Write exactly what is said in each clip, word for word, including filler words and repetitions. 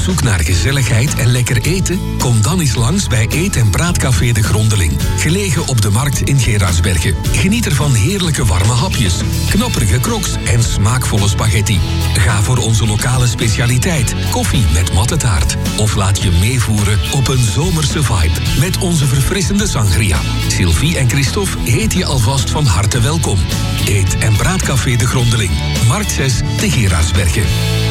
zoek naar gezelligheid en lekker eten? Kom dan eens langs bij Eet- en Praatcafé De Grondeling. Gelegen op de markt in Gerardsbergen. Geniet er van heerlijke warme hapjes, knapperige crocs en smaakvolle spaghetti. Ga voor onze lokale specialiteit, koffie met mattetaart. Of laat je meevoeren op een zomerse vibe met onze verfrissende sangria. Sylvie en Christophe heet je alvast van harte welkom. Eet- en Praatcafé De Grondeling. Markt zes te Gerardsbergen.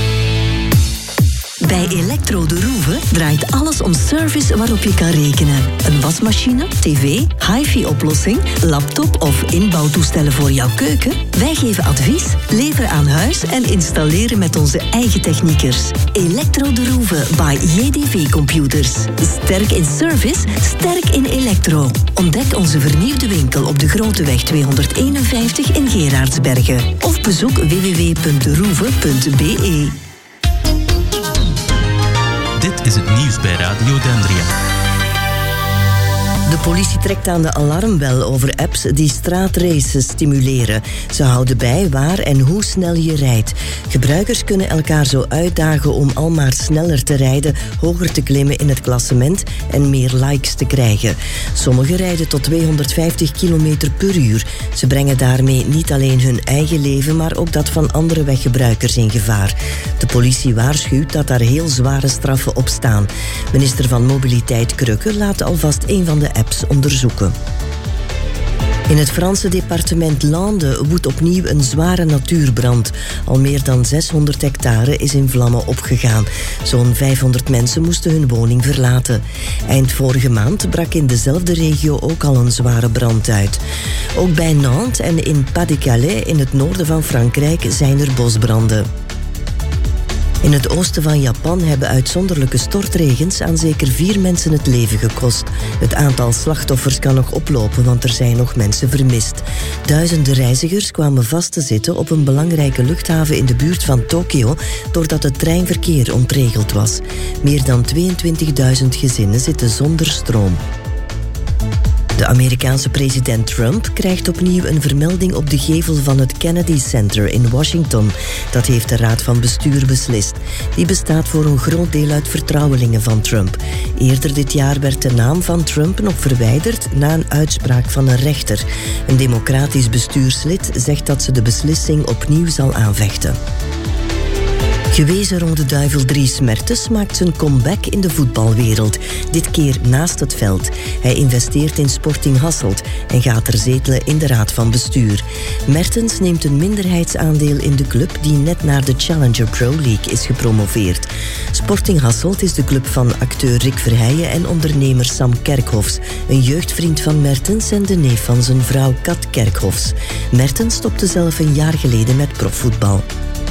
Bij Electro de Roeve draait alles om service waarop je kan rekenen. Een wasmachine, tv, hi-fi-oplossing, laptop of inbouwtoestellen voor jouw keuken. Wij geven advies, leveren aan huis en installeren met onze eigen techniekers. Electro de Roeve by J D V Computers. Sterk in service, sterk in elektro. Ontdek onze vernieuwde winkel op de Groteweg tweehonderdeenenvijftig in Gerardsbergen. Of bezoek w w w punt de roeve punt b e. Dit is het nieuws bij Radio Dendria. De politie trekt aan de alarmbel over apps die straatraces stimuleren. Ze houden bij waar en hoe snel je rijdt. Gebruikers kunnen elkaar zo uitdagen om al maar sneller te rijden, hoger te klimmen in het klassement en meer likes te krijgen. Sommigen rijden tot tweehonderdvijftig kilometer per uur. Ze brengen daarmee niet alleen hun eigen leven, maar ook dat van andere weggebruikers in gevaar. De politie waarschuwt dat daar heel zware straffen op staan. Minister van Mobiliteit Kreuke laat alvast een van de apps onderzoeken. In het Franse departement Landes woedt opnieuw een zware natuurbrand. Al meer dan zeshonderd hectare is in vlammen opgegaan. Zo'n vijfhonderd mensen moesten hun woning verlaten. Eind vorige maand brak in dezelfde regio ook al een zware brand uit. Ook bij Nantes en in Pas-de-Calais in het noorden van Frankrijk zijn er bosbranden. In het oosten van Japan hebben uitzonderlijke stortregens aan zeker vier mensen het leven gekost. Het aantal slachtoffers kan nog oplopen, want er zijn nog mensen vermist. Duizenden reizigers kwamen vast te zitten op een belangrijke luchthaven in de buurt van Tokio, doordat het treinverkeer ontregeld was. Meer dan tweeëntwintigduizend gezinnen zitten zonder stroom. De Amerikaanse president Trump krijgt opnieuw een vermelding op de gevel van het Kennedy Center in Washington. Dat heeft de Raad van Bestuur beslist. Die bestaat voor een groot deel uit vertrouwelingen van Trump. Eerder dit jaar werd de naam van Trump nog verwijderd na een uitspraak van een rechter. Een democratisch bestuurslid zegt dat ze de beslissing opnieuw zal aanvechten. Gewezen Rode Duivel Dries Mertens maakt zijn comeback in de voetbalwereld. Dit keer naast het veld. Hij investeert in Sporting Hasselt en gaat er zetelen in de Raad van Bestuur. Mertens neemt een minderheidsaandeel in de club die net naar de Challenger Pro League is gepromoveerd. Sporting Hasselt is de club van acteur Rick Verheijen en ondernemer Sam Kerkhofs. Een jeugdvriend van Mertens en de neef van zijn vrouw Kat Kerkhofs. Mertens stopte zelf een jaar geleden met profvoetbal.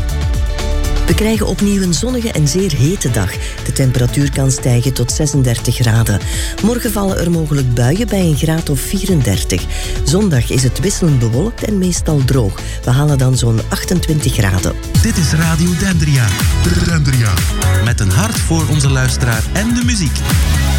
We krijgen opnieuw een zonnige en zeer hete dag. De temperatuur kan stijgen tot zesendertig graden. Morgen vallen er mogelijk buien bij een graad of vierendertig. Zondag is het wisselend bewolkt en meestal droog. We halen dan zo'n achtentwintig graden. Dit is Radio Dendria. Dendria. Met een hart voor onze luisteraar en de muziek.